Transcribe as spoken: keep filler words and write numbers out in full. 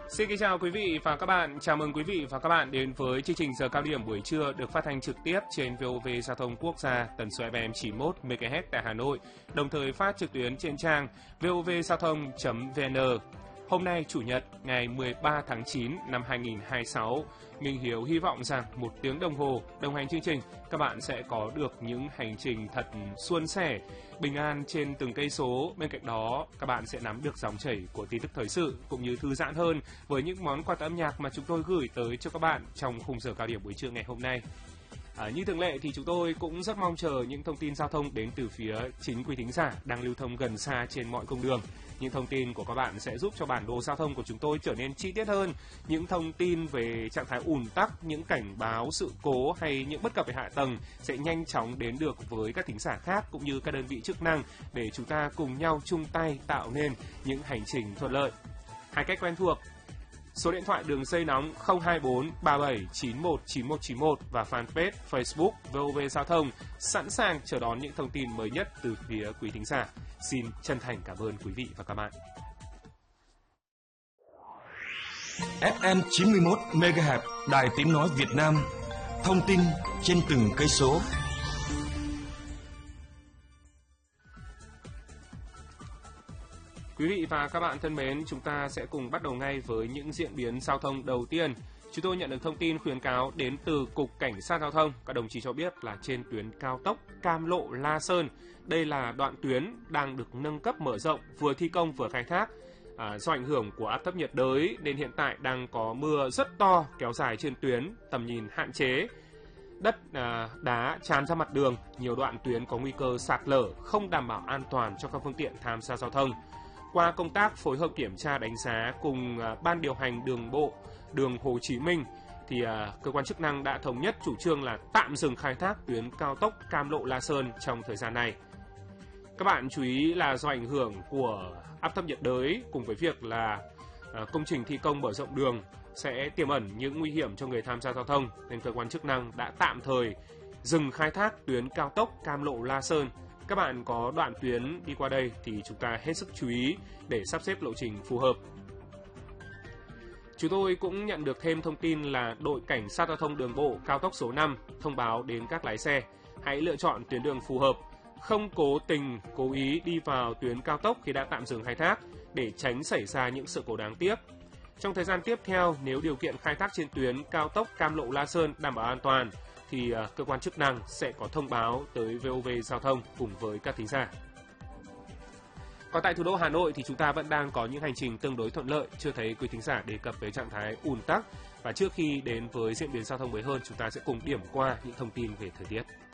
Xin kính chào quý vị và các bạn. Chào mừng quý vị và các bạn đến với chương trình giờ cao điểm buổi trưa được phát thanh trực tiếp trên vê o vê Giao thông Quốc gia tần số ép em chín mươi mốt mê ga héc tại Hà Nội, đồng thời phát trực tuyến trên trang vê o vê giao thông chấm vê en. Hôm nay Chủ nhật ngày mười ba tháng chín năm hai nghìn không trăm hai mươi sáu, Minh Hiếu hy vọng rằng một tiếng đồng hồ đồng hành chương trình, các bạn sẽ có được những hành trình thật suôn sẻ, bình an trên từng cây số. Bên cạnh đó, các bạn sẽ nắm được dòng chảy của tin tức thời sự cũng như thư giãn hơn với những món quà âm nhạc mà chúng tôi gửi tới cho các bạn trong khung giờ cao điểm buổi trưa ngày hôm nay. À, như thường lệ thì chúng tôi cũng rất mong chờ những thông tin giao thông đến từ phía chính quý thính giả đang lưu thông gần xa trên mọi cung đường. Những thông tin của các bạn sẽ giúp cho bản đồ giao thông của chúng tôi trở nên chi tiết hơn. Những thông tin về trạng thái ùn tắc, những cảnh báo sự cố hay những bất cập về hạ tầng sẽ nhanh chóng đến được với các thính giả khác cũng như các đơn vị chức năng để chúng ta cùng nhau chung tay tạo nên những hành trình thuận lợi. Hai cách quen thuộc: số điện thoại đường dây nóng không hai bốn ba bảy chín một chín một chín một và fanpage Facebook vê o vê Giao thông sẵn sàng chờ đón những thông tin mới nhất từ phía quý thính giả. Xin chân thành cảm ơn quý vị và các bạn. ép em chín mươi mốt mê ga héc Đài Tiếng nói Việt Nam, thông tin trên từng cây số. Quý vị và các bạn thân mến, chúng ta sẽ cùng bắt đầu ngay với những diễn biến giao thông đầu tiên. Chúng tôi nhận được thông tin khuyến cáo đến từ Cục Cảnh sát Giao thông. Các đồng chí cho biết là trên tuyến cao tốc Cam Lộ - La Sơn, đây là đoạn tuyến đang được nâng cấp mở rộng, vừa thi công vừa khai thác. À, do ảnh hưởng của áp thấp nhiệt đới nên hiện tại đang có mưa rất to kéo dài trên tuyến, tầm nhìn hạn chế. Đất à, đá tràn ra mặt đường, nhiều đoạn tuyến có nguy cơ sạt lở, không đảm bảo an toàn cho các phương tiện tham gia giao thông. Qua công tác phối hợp kiểm tra đánh giá cùng à, Ban điều hành đường bộ đường Hồ Chí Minh, thì à, cơ quan chức năng đã thống nhất chủ trương là tạm dừng khai thác tuyến cao tốc Cam Lộ - La Sơn trong thời gian này. Các bạn chú ý là do ảnh hưởng của áp thấp nhiệt đới cùng với việc là à, công trình thi công mở rộng đường sẽ tiềm ẩn những nguy hiểm cho người tham gia giao thông, nên cơ quan chức năng đã tạm thời dừng khai thác tuyến cao tốc Cam Lộ - La Sơn. Các bạn có đoạn tuyến đi qua đây thì chúng ta hết sức chú ý để sắp xếp lộ trình phù hợp. Chúng tôi cũng nhận được thêm thông tin là đội cảnh sát giao thông đường bộ cao tốc số năm thông báo đến các lái xe hãy lựa chọn tuyến đường phù hợp, không cố tình, cố ý đi vào tuyến cao tốc khi đã tạm dừng khai thác để tránh xảy ra những sự cố đáng tiếc. Trong thời gian tiếp theo, nếu điều kiện khai thác trên tuyến cao tốc Cam Lộ - La Sơn đảm bảo an toàn, thì uh, cơ quan chức năng sẽ có thông báo tới vê o vê Giao thông cùng với các thính giả. Còn tại thủ đô Hà Nội thì chúng ta vẫn đang có những hành trình tương đối thuận lợi, chưa thấy quý thính giả đề cập tới trạng thái ùn tắc. Và trước khi đến với diễn biến giao thông mới hơn, chúng ta sẽ cùng điểm qua những thông tin về thời tiết.